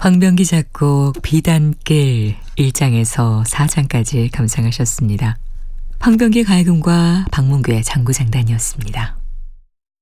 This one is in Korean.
황병기 작곡 비단길 1장에서 4장까지 감상하셨습니다. 황병기 가야금과 박문규의 장구장단이었습니다.